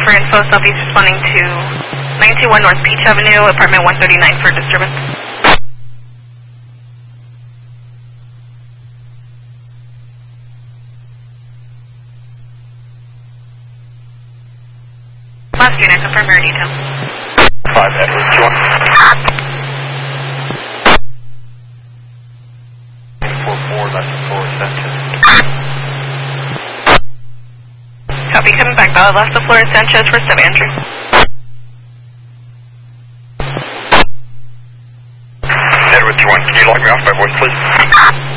for info, Southeast responding to 921 North Peach Avenue, apartment 139 for disturbance. Last unit, confirm your details. 5 Edward, 44, that's the floor Sanchez. Copy, coming back, left the floor Sanchez for 7 Andrew. Edward 21, can you log me off by voice, please?